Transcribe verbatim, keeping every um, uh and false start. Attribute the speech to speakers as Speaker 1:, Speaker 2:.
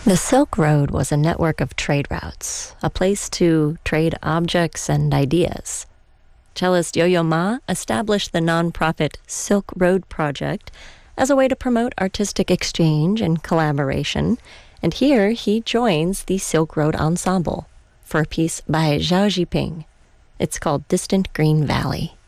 Speaker 1: The Silk Road was a network of trade routes, a place to trade objects and ideas. Cellist Yo-Yo Ma established the nonprofit Silk Road Project as a way to promote artistic exchange and collaboration, and here he joins the Silk Road Ensemble for a piece by Zhao Jiping. It's called Distant Green Valley.